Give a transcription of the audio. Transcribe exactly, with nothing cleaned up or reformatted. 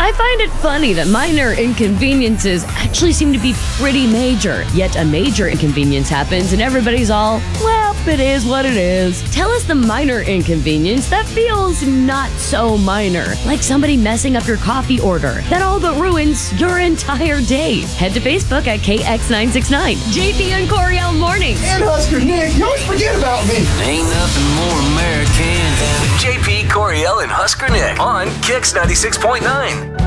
I find it funny that minor inconveniences actually seem to be pretty major, yet a major inconvenience happens and everybody's all, well, it is what it is. Tell us the minor inconvenience that feels not so minor, like somebody messing up your coffee order that all but ruins your entire day. Head to Facebook at K X nine six nine. J P and Coriel Mornings. And Husker Nick, you always forget about me. Ain't nothing more American than J P, Coriel, and Husker Nick on Kix ninety-six point nine.